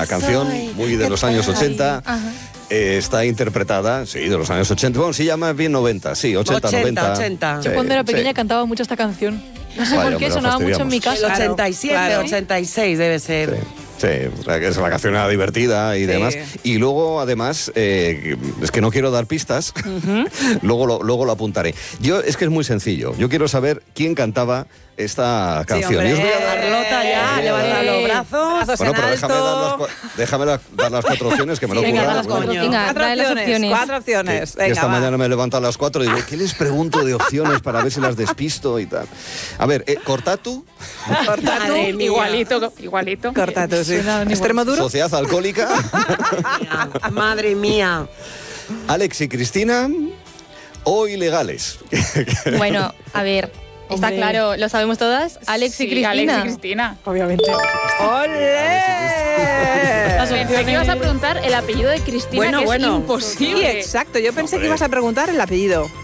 canción muy de los años 80. Ajá. Está interpretada, sí, de los años 80. Bueno, sí, ya más bien 90, sí, 80, 90. 80. Yo cuando era pequeña sí. cantaba mucho esta canción. No sé Vaya, por qué, hombre, sonaba mucho en mi El casa. 87, claro. 86 debe ser. Sí, o sea, que es la canción era divertida y Sí. demás. Y luego, además, es que no quiero dar pistas, luego lo apuntaré. Es que es muy sencillo. Yo quiero saber quién cantaba esta canción. hombre. Y os voy a dar- Carlota ya, levanta los brazos. Brazos Bueno, en pero alto. déjame dar las 4 opciones, que me lo he Venga, currado. las cuatro. coño. Venga, Cuatro trae las opciones, opciones. 4 opciones. Que Venga, esta va. mañana me he levantado a las 4 y digo, ¿qué les pregunto de opciones para ver si las despisto y tal? A ver, Cortatu, Corta tú. Madre mía. Igualito. Corta tú, sí. Suenan igual. Extremo duro. Sociedad Alcohólica, Madre mía. Alex y Cristina o ilegales. Bueno, a ver, está Hombre. claro, lo sabemos todas. Alex y Sí, Cristina. Alex y Cristina. Obviamente. ¡Olé! Pensé que ibas a preguntar el apellido de Cristina, Bueno, que bueno. es Sí, imposible. exacto. Yo pensé que ibas a preguntar el apellido.